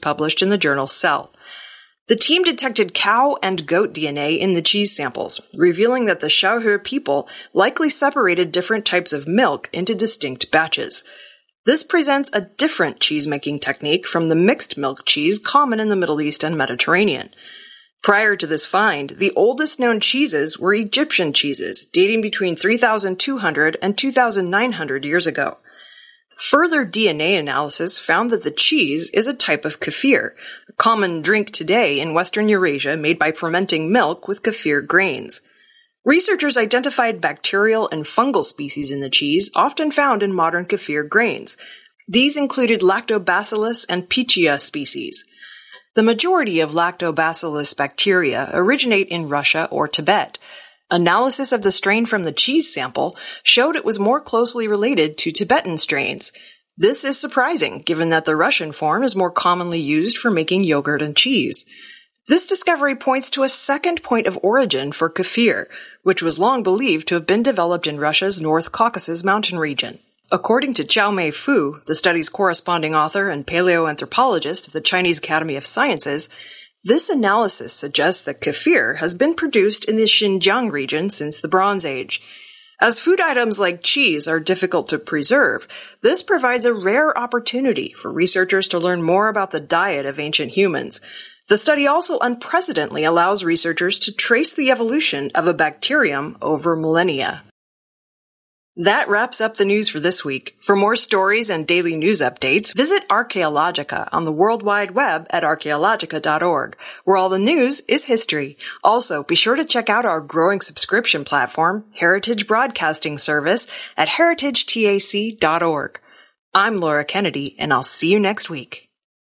published in the journal Cell. The team detected cow and goat DNA in the cheese samples, revealing that the Shaohe people likely separated different types of milk into distinct batches. This presents a different cheese-making technique from the mixed milk cheese common in the Middle East and Mediterranean. Prior to this find, the oldest known cheeses were Egyptian cheeses, dating between 3,200 and 2,900 years ago. Further DNA analysis found that the cheese is a type of kefir, a common drink today in Western Eurasia made by fermenting milk with kefir grains. Researchers identified bacterial and fungal species in the cheese often found in modern kefir grains. These included Lactobacillus and Pichia species. The majority of Lactobacillus bacteria originate in Russia or Tibet. Analysis of the strain from the cheese sample showed it was more closely related to Tibetan strains. This is surprising, given that the Russian form is more commonly used for making yogurt and cheese. This discovery points to a second point of origin for kefir, which was long believed to have been developed in Russia's North Caucasus mountain region. According to Xiaomei Fu, the study's corresponding author and paleoanthropologist at the Chinese Academy of Sciences, this analysis suggests that kefir has been produced in the Xinjiang region since the Bronze Age. As food items like cheese are difficult to preserve, this provides a rare opportunity for researchers to learn more about the diet of ancient humans. The study also unprecedentedly allows researchers to trace the evolution of a bacterium over millennia. That wraps up the news for this week. For more stories and daily news updates, visit Archaeologica on the World Wide Web at archaeologica.org, where all the news is history. Also, be sure to check out our growing subscription platform, Heritage Broadcasting Service, at heritagetac.org. I'm Laura Kennedy, and I'll see you next week.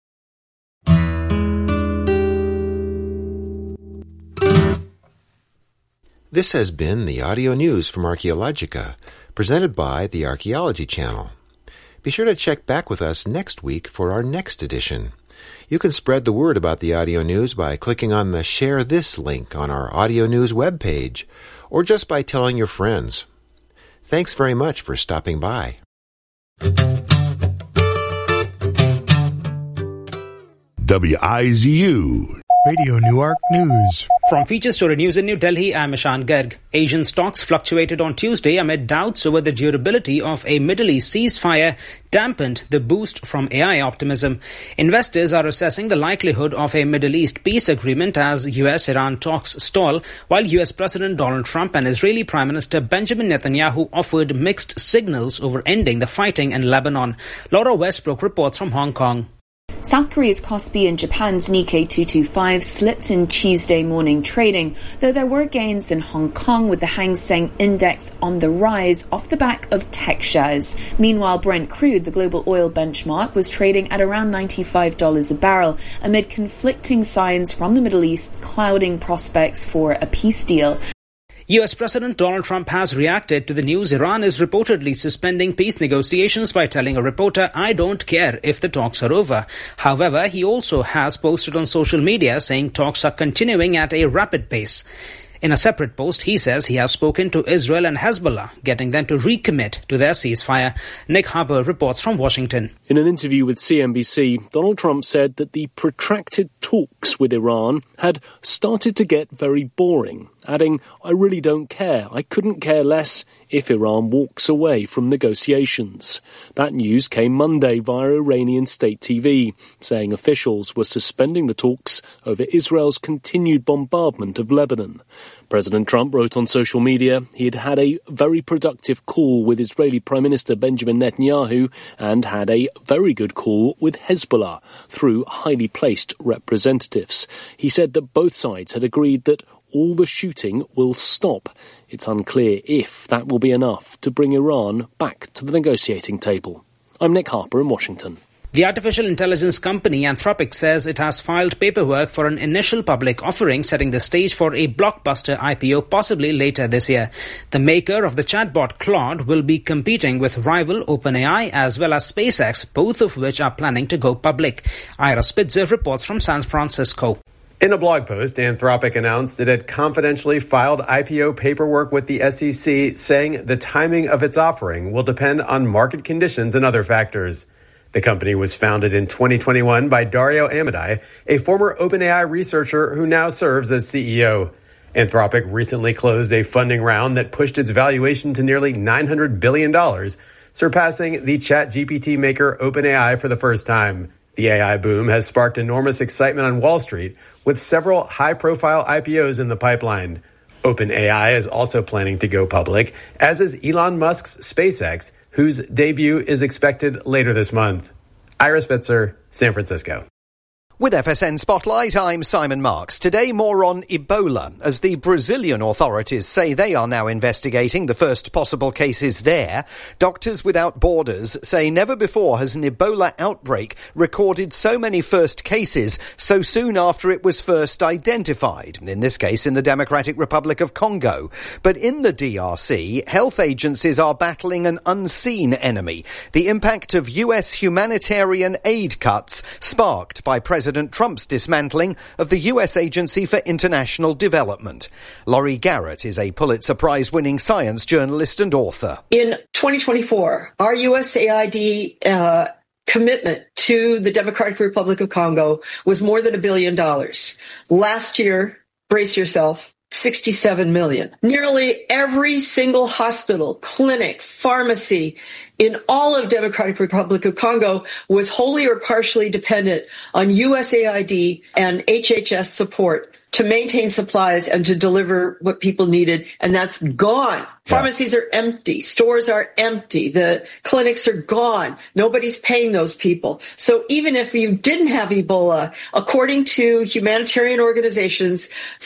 This has been the audio news from Archaeologica, presented by the Archaeology Channel. Be sure to check back with us next week for our next edition. You can spread the word about the audio news by clicking on the Share This link on our audio news webpage, or just by telling your friends. Thanks very much for stopping by. WIZU Radio Newark News. From Feature Story News in New Delhi, I'm Ishan Garg. Asian stocks fluctuated on Tuesday amid doubts over the durability of a Middle East ceasefire dampened the boost from AI optimism. Investors are assessing the likelihood of a Middle East peace agreement as US-Iran talks stall, while US President Donald Trump and Israeli Prime Minister Benjamin Netanyahu offered mixed signals over ending the fighting in Lebanon. Laura Westbrook reports from Hong Kong. South Korea's Kospi and Japan's Nikkei 225 slipped in Tuesday morning trading, though there were gains in Hong Kong with the Hang Seng Index on the rise off the back of tech shares. Meanwhile, Brent crude, the global oil benchmark, was trading at around $95 a barrel amid conflicting signs from the Middle East clouding prospects for a peace deal. US President Donald Trump has reacted to the news Iran is reportedly suspending peace negotiations by telling a reporter, "I don't care if the talks are over." However, he also has posted on social media saying talks are continuing at a rapid pace. In a separate post, he says he has spoken to Israel and Hezbollah, getting them to recommit to their ceasefire. Nick Harper reports from Washington. In an interview with CNBC, Donald Trump said that the protracted talks with Iran had started to get very boring, adding, "I really don't care. I couldn't care less if Iran walks away from negotiations." That news came Monday via Iranian state TV, saying officials were suspending the talks over Israel's continued bombardment of Lebanon. President Trump wrote on social media he had had a very productive call with Israeli Prime Minister Benjamin Netanyahu and had a very good call with Hezbollah through highly placed representatives. He said that both sides had agreed that all the shooting will stop. It's unclear if that will be enough to bring Iran back to the negotiating table. I'm Nick Harper in Washington. The artificial intelligence company Anthropic says it has filed paperwork for an initial public offering, setting the stage for a blockbuster IPO possibly later this year. The maker of the chatbot Claude will be competing with rival OpenAI as well as SpaceX, both of which are planning to go public. Ira Spitzer reports from San Francisco. In a blog post, Anthropic announced it had confidentially filed IPO paperwork with the SEC, saying the timing of its offering will depend on market conditions and other factors. The company was founded in 2021 by Dario Amodei, a former OpenAI researcher who now serves as CEO. Anthropic recently closed a funding round that pushed its valuation to nearly $900 billion, surpassing the ChatGPT maker OpenAI for the first time. The AI boom has sparked enormous excitement on Wall Street, with several high-profile IPOs in the pipeline. OpenAI is also planning to go public, as is Elon Musk's SpaceX, whose debut is expected later this month. Ira Spitzer, San Francisco. With FSN Spotlight, I'm Simon Marks. Today, more on Ebola, as the Brazilian authorities say they are now investigating the first possible cases there. Doctors Without Borders say never before has an Ebola outbreak recorded so many first cases so soon after it was first identified, in this case in the Democratic Republic of Congo. But in the DRC, health agencies are battling an unseen enemy, the impact of US humanitarian aid cuts sparked by President Trump's dismantling of the US Agency for International Development. Laurie Garrett is a Pulitzer Prize-winning science journalist and author. In 2024, our USAID commitment to the Democratic Republic of Congo was more than $1 billion. Last year, brace yourself, $67 million. Nearly every single hospital, clinic, pharmacy in all of Democratic Republic of Congo was wholly or partially dependent on USAID and HHS support to maintain supplies and to deliver what people needed, and that's gone. Pharmacies are empty. Stores are empty. The clinics are gone. Nobody's paying those people. So even if you didn't have Ebola, according to humanitarian organizations,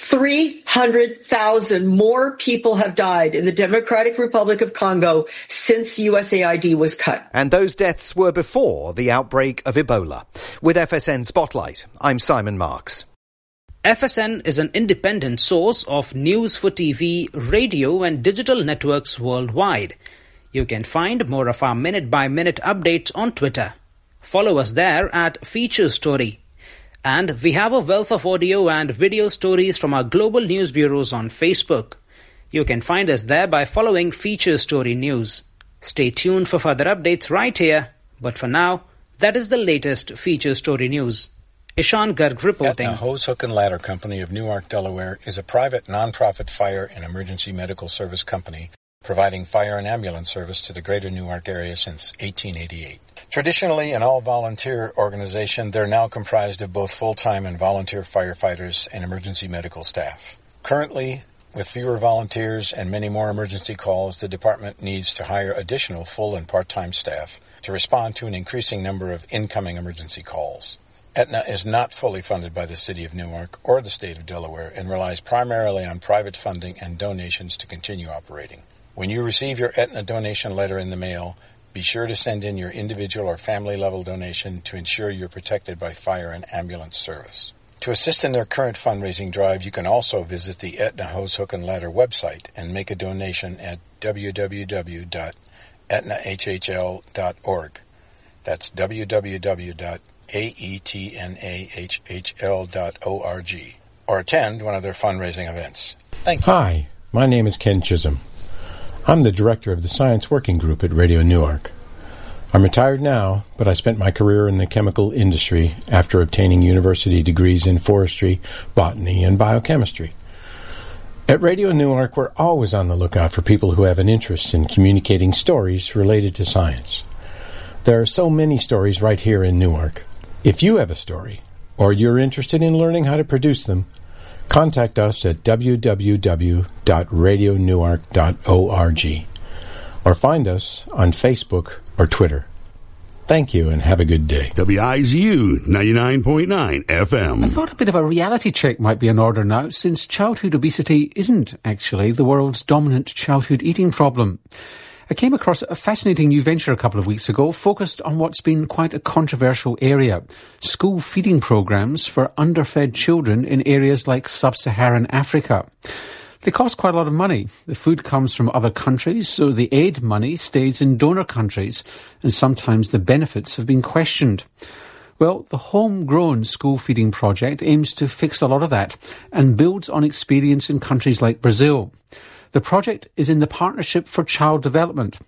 300,000 more people have died in the Democratic Republic of Congo since USAID was cut. And those deaths were before the outbreak of Ebola. With FSN Spotlight, I'm Simon Marks. FSN is an independent source of news for TV, radio and digital networks worldwide. You can find more of our minute-by-minute updates on Twitter. Follow us there at Feature Story. And we have a wealth of audio and video stories from our global news bureaus on Facebook. You can find us there by following Feature Story News. Stay tuned for further updates right here. But for now, that is the latest Feature Story News. Ishan Garg reporting. Aetna Hose, Hook and Ladder Company of Newark, Delaware is a private non-profit fire and emergency medical service company providing fire and ambulance service to the greater Newark area since 1888. Traditionally an all-volunteer organization, they're now comprised of both full-time and volunteer firefighters and emergency medical staff. Currently, with fewer volunteers and many more emergency calls, the department needs to hire additional full and part-time staff to respond to an increasing number of incoming emergency calls. Aetna is not fully funded by the City of Newark or the State of Delaware and relies primarily on private funding and donations to continue operating. When you receive your Aetna donation letter in the mail, be sure to send in your individual or family-level donation to ensure you're protected by fire and ambulance service. To assist in their current fundraising drive, you can also visit the Aetna Hose, Hook and Ladder website and make a donation at www.aetnahhl.org. That's www.aetnahhl.org, or attend one of their fundraising events. Thank you. Hi, my name is Ken Chisholm. I'm the director of the Science Working Group at Radio Newark. I'm retired now, but I spent my career in the chemical industry after obtaining university degrees in forestry, botany, and biochemistry. At Radio Newark, we're always on the lookout for people who have an interest in communicating stories related to science. There are so many stories right here in Newark. If you have a story, or you're interested in learning how to produce them, contact us at www.radionewark.org or find us on Facebook or Twitter. Thank you and have a good day. WIZU 99.9 FM. I thought a bit of a reality check might be in order now, since childhood obesity isn't actually the world's dominant childhood eating problem. I came across a fascinating new venture a couple of weeks ago focused on what's been quite a controversial area: school feeding programs for underfed children in areas like sub-Saharan Africa. They cost quite a lot of money. The food comes from other countries, so the aid money stays in donor countries, and sometimes the benefits have been questioned. Well, the Homegrown School Feeding Project aims to fix a lot of that and builds on experience in countries like Brazil. The project is in the Partnership for Child Development.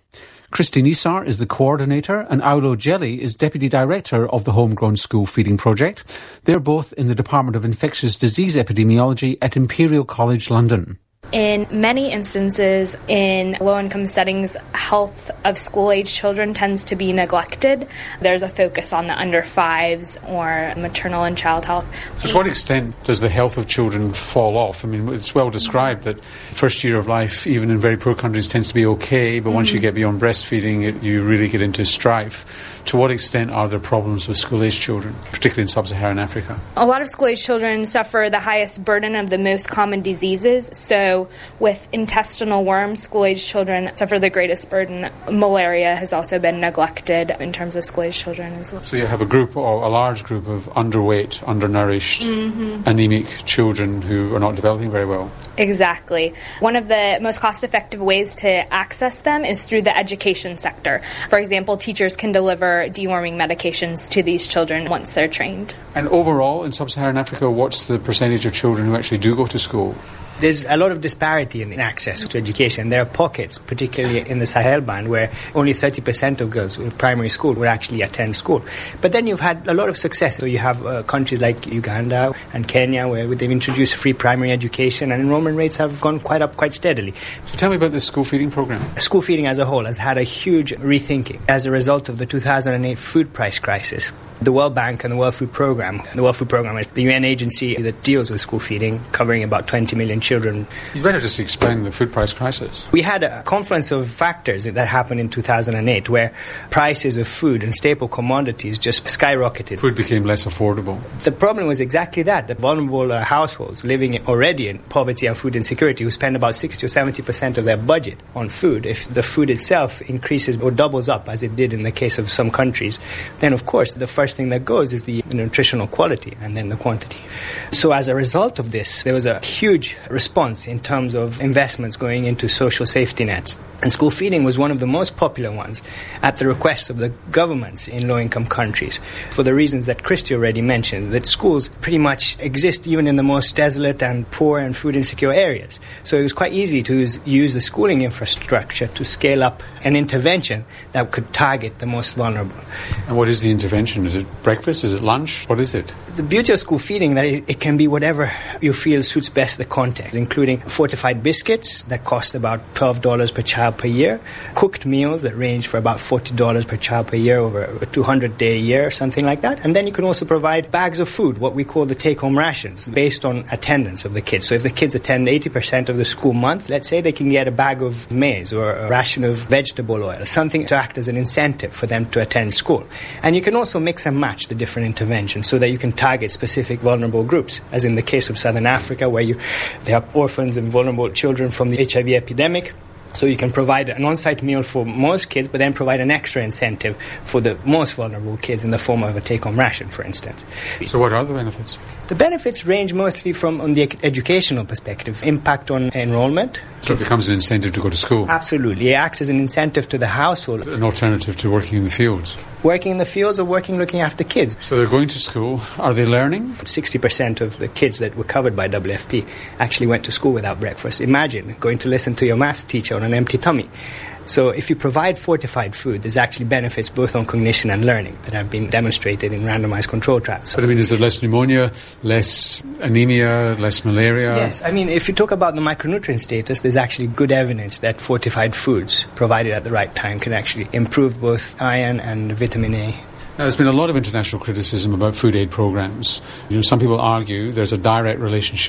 Christy Nisar is the coordinator and Aulo Jelly is Deputy Director of the Homegrown School Feeding Project. They're both in the Department of Infectious Disease Epidemiology at Imperial College London. In many instances, in low-income settings, health of school-age children tends to be neglected. There's a focus on the under fives or maternal and child health. So to what extent does the health of children fall off? I mean, it's well described that first year of life, even in very poor countries, tends to be okay, but once you get beyond breastfeeding, you really get into strife. To what extent are there problems with school-age children, particularly in sub-Saharan Africa? A lot of school-age children suffer the highest burden of the most common diseases. So with intestinal worms, school-age children suffer the greatest burden. Malaria has also been neglected in terms of school-age children as well. So you have a large group of underweight, undernourished, anemic children who are not developing very well. Exactly. One of the most cost-effective ways to access them is through the education sector. For example, teachers can deliver deworming medications to these children once they're trained. And overall, in sub-Saharan Africa, what's the percentage of children who actually do go to school? There's a lot of disparity in access to education. There are pockets, particularly in the Sahel band, where only 30% of girls in primary school would actually attend school. But then you've had a lot of success. So you have countries like Uganda and Kenya, where they've introduced free primary education, and enrollment rates have gone up quite steadily. So tell me about this school feeding program. School feeding as a whole has had a huge rethinking as a result of the 2008 food price crisis. The World Bank and the World Food Programme. The World Food Programme is the UN agency that deals with school feeding, covering about 20 million children. You better just explain the food price crisis. We had a confluence of factors that happened in 2008 where prices of food and staple commodities just skyrocketed. Food became less affordable. The problem was exactly that. The vulnerable households living already in poverty and food insecurity who spend about 60 or 70% of their budget on food, if the food itself increases or doubles up, as it did in the case of some countries, then of course the first thing that goes is the nutritional quality and then the quantity. So as a result of this, there was a huge response in terms of investments going into social safety nets. And school feeding was one of the most popular ones at the request of the governments in low-income countries for the reasons that Christy already mentioned, that schools pretty much exist even in the most desolate and poor and food insecure areas. So it was quite easy to use the schooling infrastructure to scale up an intervention that could target the most vulnerable. And what is the intervention? Is it breakfast? Is it lunch? What is it? The beauty of school feeding that it can be whatever you feel suits best the context, including fortified biscuits that cost about $12 per child per year, cooked meals that range for about $40 per child per year over a 200-day year, something like that. And then you can also provide bags of food, what we call the take-home rations, based on attendance of the kids. So if the kids attend 80% of the school month, let's say they can get a bag of maize or a ration of vegetable oil, something to act as an incentive for them to attend school. And you can also mix and match the different interventions so that you can target specific vulnerable groups, as in the case of Southern Africa, where they have orphans and vulnerable children from the HIV epidemic. So you can provide an on-site meal for most kids, but then provide an extra incentive for the most vulnerable kids in the form of a take-home ration, for instance. So what are the benefits? The benefits range mostly from on the educational perspective, impact on enrollment. So it becomes an incentive to go to school? Absolutely. It acts as an incentive to the household. An alternative to working in the fields? Working in the fields or looking after kids. So they're going to school. Are they learning? 60% of the kids that were covered by WFP actually went to school without breakfast. Imagine going to listen to your maths teacher on an empty tummy. So if you provide fortified food, there's actually benefits both on cognition and learning that have been demonstrated in randomized control trials. But I mean, is there less pneumonia, less anemia, less malaria? Yes, I mean, if you talk about the micronutrient status, there's actually good evidence that fortified foods provided at the right time can actually improve both iron and vitamin A. Now, there's been a lot of international criticism about food aid programs. Some people argue there's a direct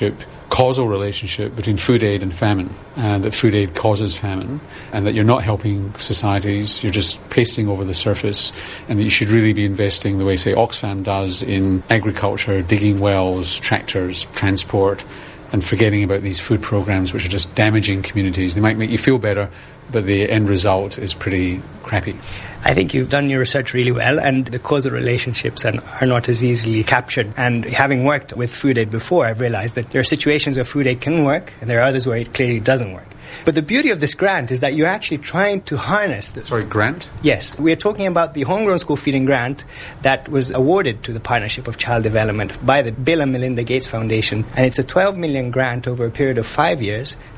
causal relationship between food aid and famine, and that food aid causes famine, and that you're not helping societies, you're just pasting over the surface, and that you should really be investing the way, say, Oxfam does in agriculture, digging wells, tractors, transport, and forgetting about these food programs which are just damaging communities. They might make you feel better, but the end result is pretty crappy. I think you've done your research really well, and the causal relationships are not as easily captured. And having worked with food aid before, I've realized that there are situations where food aid can work, and there are others where it clearly doesn't work. But the beauty of this grant is that you're actually trying to harness the... Sorry, grant? Yes. We're talking about the Homegrown School Feeding Grant that was awarded to the Partnership of Child Development by the Bill and Melinda Gates Foundation. And it's a $12 million grant over a period of 5 years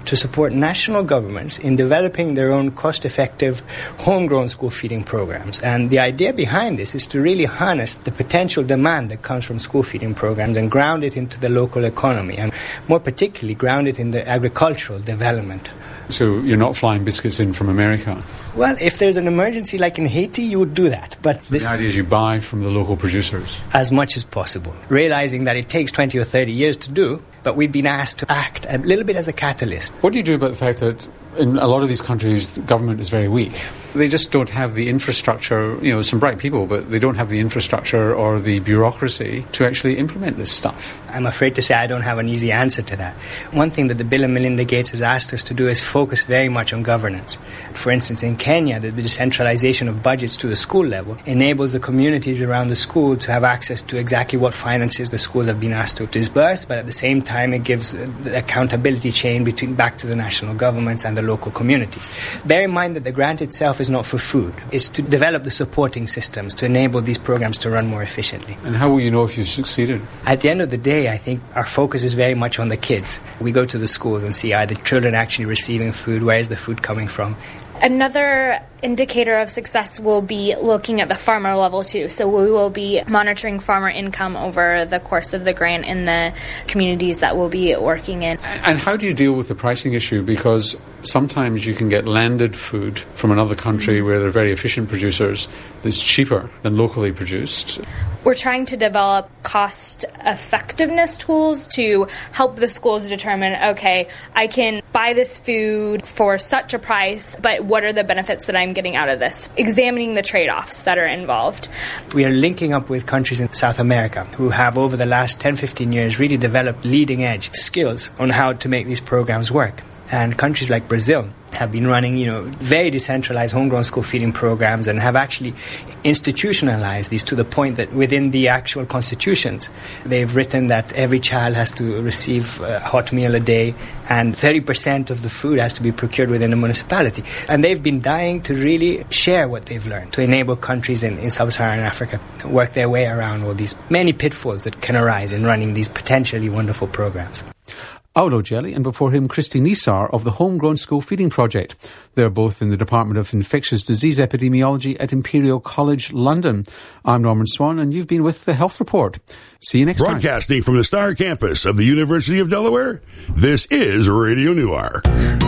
to support national governments in developing their own cost-effective homegrown school feeding programs. And the idea behind this is to really harness the potential demand that comes from school feeding programs and ground it into the local economy, and more particularly ground it in the agricultural development. So you're not flying biscuits in from America? Well, if there's an emergency like in Haiti, you would do that. But so the idea is you buy from the local producers? As much as possible, realizing that it takes 20 or 30 years to do, but we've been asked to act a little bit as a catalyst. What do you do about the fact that in a lot of these countries, the government is very weak? They just don't have the infrastructure, some bright people, but they don't have the infrastructure or the bureaucracy to actually implement this stuff. I'm afraid to say I don't have an easy answer to that. One thing that the Bill and Melinda Gates has asked us to do is focus very much on governance. For instance, in Kenya, the decentralization of budgets to the school level enables the communities around the school to have access to exactly what finances the schools have been asked to disburse, but at the same time it gives the accountability chain back to the national governments and the local communities. Bear in mind that the grant itself is not for food. It's to develop the supporting systems to enable these programs to run more efficiently. And how will you know if you've succeeded? At the end of the day, I think our focus is very much on the kids. We go to the schools and see, are the children actually receiving food? Where is the food coming from? Another indicator of success will be looking at the farmer level too. So we will be monitoring farmer income over the course of the grant in the communities that we'll be working in. And how do you deal with the pricing issue? Because sometimes you can get landed food from another country where they're very efficient producers that's cheaper than locally produced. We're trying to develop cost effectiveness tools to help the schools determine, okay, I can buy this food for such a price, but what are the benefits that I'm getting out of this? Examining the trade-offs that are involved. We are linking up with countries in South America who have over the last 10-15 years really developed leading-edge skills on how to make these programs work. And countries like Brazil have been running, very decentralized homegrown school feeding programs and have actually institutionalized these to the point that within the actual constitutions, they've written that every child has to receive a hot meal a day and 30% of the food has to be procured within a municipality. And they've been dying to really share what they've learned to enable countries in sub-Saharan Africa to work their way around all these many pitfalls that can arise in running these potentially wonderful programs. Aulo Gelli, and before him Christy Nisar of the Homegrown School Feeding Project. They're both in the Department of Infectious Disease Epidemiology at Imperial College London. I'm Norman Swan, and you've been with the Health Report. See you next time. Broadcasting from the Star Campus of the University of Delaware, this is Radio Newark.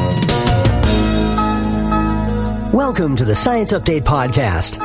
Welcome to the Science Update Podcast.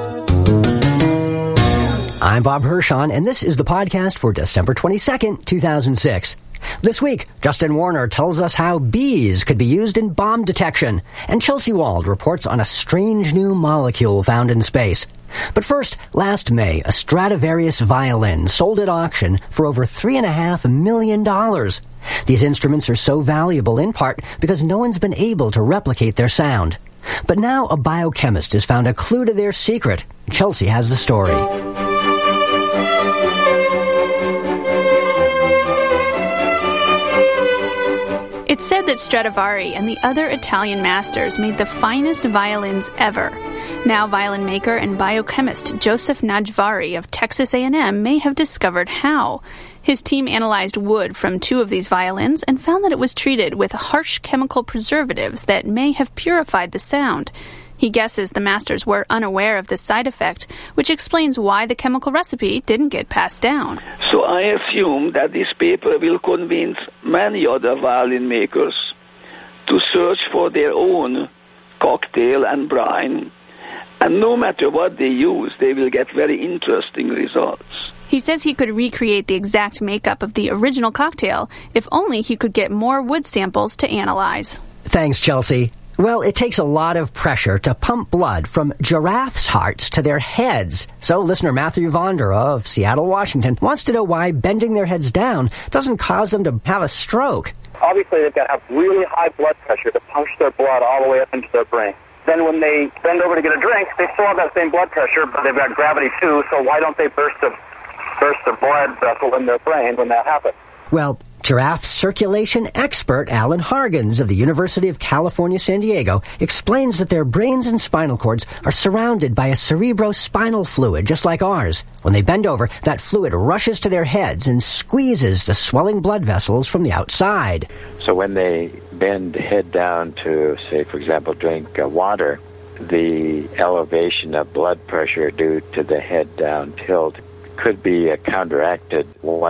I'm Bob Hirschon, and this is the podcast for December 22nd, 2006. This week, Justin Warner tells us how bees could be used in bomb detection, and Chelsea Wald reports on a strange new molecule found in space. But first, last May, a Stradivarius violin sold at auction for over $3.5 million. These instruments are so valuable in part because no one's been able to replicate their sound. But now a biochemist has found a clue to their secret. Chelsea has the story. It's said that Stradivari and the other Italian masters made the finest violins ever. Now violin maker and biochemist Joseph Najvari of Texas A&M may have discovered how. His team analyzed wood from 2 of these violins and found that it was treated with harsh chemical preservatives that may have purified the sound. He guesses the masters were unaware of this side effect, which explains why the chemical recipe didn't get passed down. So I assume that this paper will convince many other violin makers to search for their own cocktail and brine. And no matter what they use, they will get very interesting results. He says he could recreate the exact makeup of the original cocktail if only he could get more wood samples to analyze. Thanks, Chelsea. Well, it takes a lot of pressure to pump blood from giraffes' hearts to their heads. So listener Matthew Vondera of Seattle, Washington, wants to know why bending their heads down doesn't cause them to have a stroke. Obviously, they've got to have really high blood pressure to punch their blood all the way up into their brain. Then when they bend over to get a drink, they still have that same blood pressure, but they've got gravity too, so why don't they burst a blood vessel in their brain when that happens? Well, giraffe circulation expert Alan Hargens of the University of California, San Diego explains that their brains and spinal cords are surrounded by a cerebrospinal fluid just like ours. When they bend over, that fluid rushes to their heads and squeezes the swelling blood vessels from the outside. So when they bend head down to, say, for example, drink water, the elevation of blood pressure due to the head down tilt could be counteracted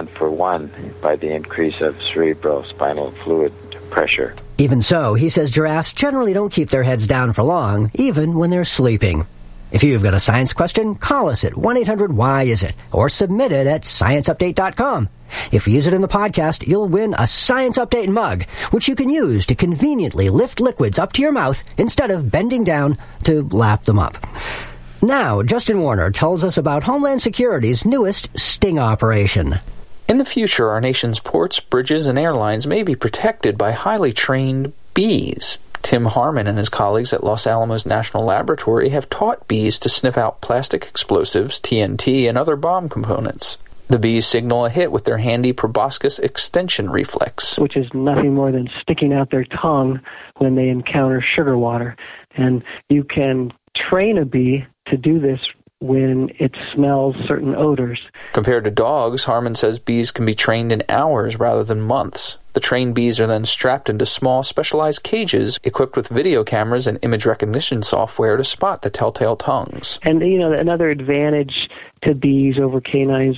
1-for-1 by the increase of cerebral spinal fluid pressure. Even so, he says giraffes generally don't keep their heads down for long, even when they're sleeping. If you've got a science question, call us at 1-800-WHY-IS-IT or submit it at scienceupdate.com. If you use it in the podcast, you'll win a Science Update mug, which you can use to conveniently lift liquids up to your mouth instead of bending down to lap them up. Now, Justin Warner tells us about Homeland Security's newest sting operation. In the future, our nation's ports, bridges, and airlines may be protected by highly trained bees. Tim Harmon and his colleagues at Los Alamos National Laboratory have taught bees to sniff out plastic explosives, TNT, and other bomb components. The bees signal a hit with their handy proboscis extension reflex, which is nothing more than sticking out their tongue when they encounter sugar water. And you can train a bee to do this when it smells certain odors. Compared to dogs, Harmon says bees can be trained in hours rather than months. The trained bees are then strapped into small, specialized cages equipped with video cameras and image recognition software to spot the telltale tongues. And, another advantage to bees over canines,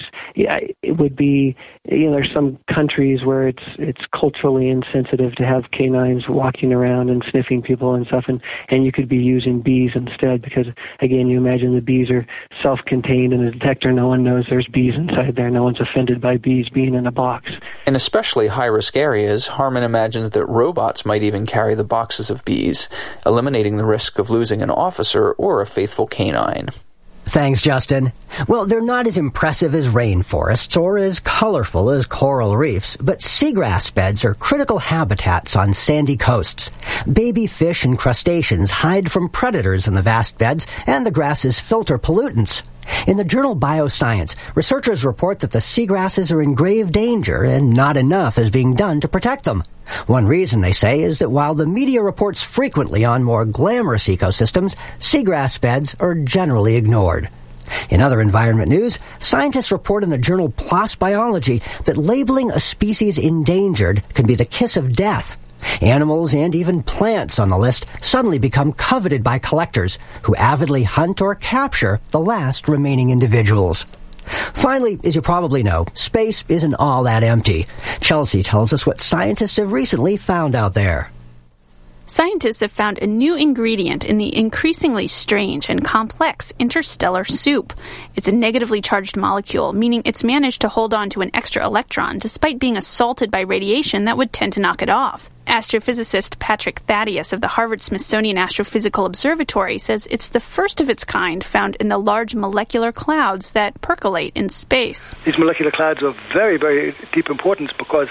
it would be, there's some countries where it's culturally insensitive to have canines walking around and sniffing people and stuff, and you could be using bees instead because, again, you imagine the bees are self-contained in a detector. No one knows there's bees inside there. No one's offended by bees being in a box. In especially high-risk areas, Harmon imagines that robots might even carry the boxes of bees, eliminating the risk of losing an officer or a faithful canine. Thanks, Justin. Well, they're not as impressive as rainforests or as colorful as coral reefs, but seagrass beds are critical habitats on sandy coasts. Baby fish and crustaceans hide from predators in the vast beds, and the grasses filter pollutants. In the journal Bioscience, researchers report that the seagrasses are in grave danger and not enough is being done to protect them. One reason, they say, is that while the media reports frequently on more glamorous ecosystems, seagrass beds are generally ignored. In other environment news, scientists report in the journal PLOS Biology that labeling a species endangered can be the kiss of death. Animals and even plants on the list suddenly become coveted by collectors who avidly hunt or capture the last remaining individuals. Finally, as you probably know, space isn't all that empty. Chelsea tells us what scientists have recently found out there. Scientists have found a new ingredient in the increasingly strange and complex interstellar soup. It's a negatively charged molecule, meaning it's managed to hold on to an extra electron despite being assaulted by radiation that would tend to knock it off. Astrophysicist Patrick Thaddeus of the Harvard-Smithsonian Astrophysical Observatory says it's the first of its kind found in the large molecular clouds that percolate in space. These molecular clouds are very, very deep importance because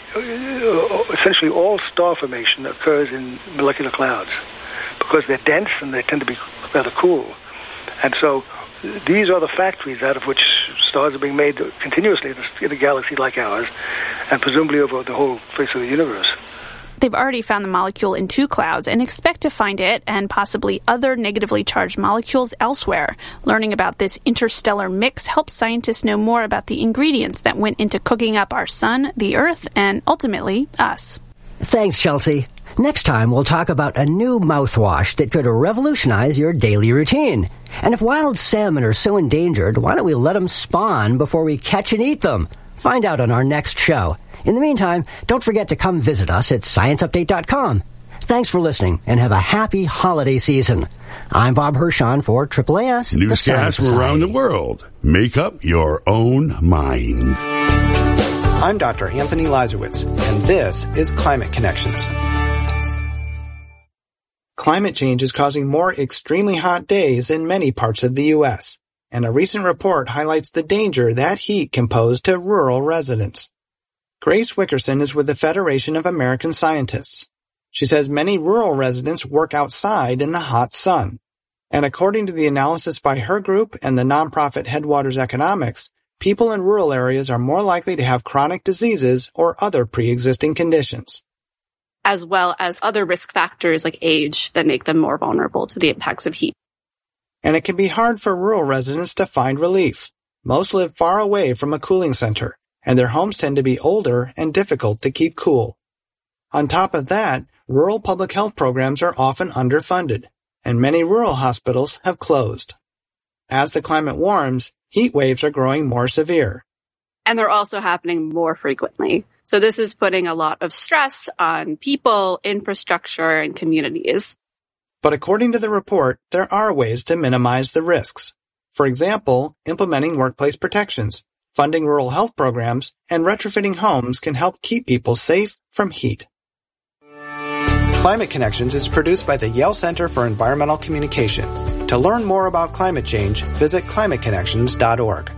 essentially all star formation occurs in molecular clouds because they're dense and they tend to be rather cool. And so these are the factories out of which stars are being made continuously in a galaxy like ours and presumably over the whole face of the universe. They've already found the molecule in 2 clouds and expect to find it and possibly other negatively charged molecules elsewhere. Learning about this interstellar mix helps scientists know more about the ingredients that went into cooking up our sun, the Earth, and ultimately us. Thanks, Chelsea. Next time, we'll talk about a new mouthwash that could revolutionize your daily routine. And if wild salmon are so endangered, why don't we let them spawn before we catch and eat them? Find out on our next show. In the meantime, don't forget to come visit us at scienceupdate.com. Thanks for listening, and have a happy holiday season. I'm Bob Hirschon for AAAS. Newscasts from around the world. Make up your own mind. I'm Dr. Anthony Lazarowitz, and this is Climate Connections. Climate change is causing more extremely hot days in many parts of the U.S., and a recent report highlights the danger that heat can pose to rural residents. Grace Wickerson is with the Federation of American Scientists. She says many rural residents work outside in the hot sun. And according to the analysis by her group and the nonprofit Headwaters Economics, people in rural areas are more likely to have chronic diseases or other pre-existing conditions, as well as other risk factors like age that make them more vulnerable to the impacts of heat. And it can be hard for rural residents to find relief. Most live far away from a cooling center, and their homes tend to be older and difficult to keep cool. On top of that, rural public health programs are often underfunded, and many rural hospitals have closed. As the climate warms, heat waves are growing more severe. And they're also happening more frequently. So this is putting a lot of stress on people, infrastructure, and communities. But according to the report, there are ways to minimize the risks. For example, implementing workplace protections, funding rural health programs, and retrofitting homes can help keep people safe from heat. Climate Connections is produced by the Yale Center for Environmental Communication. To learn more about climate change, visit climateconnections.org.